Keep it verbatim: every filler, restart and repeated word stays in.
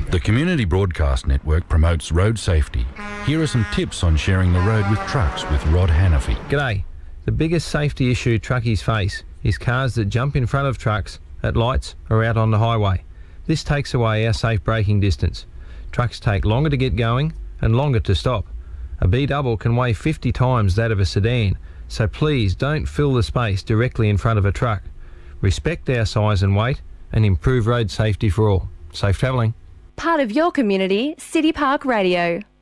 The Community Broadcast Network promotes road safety. Here are some tips on sharing the road with trucks with Rod Hannafy. G'day. The biggest safety issue truckies face is cars that jump in front of trucks at lights or out on the highway. This takes away our safe braking distance. Trucks take longer to get going and longer to stop. A B-double can weigh fifty times that of a sedan, so please don't fill the space directly in front of a truck. Respect our size and weight and improve road safety for all. Safe travelling. Part of your community, City Park Radio.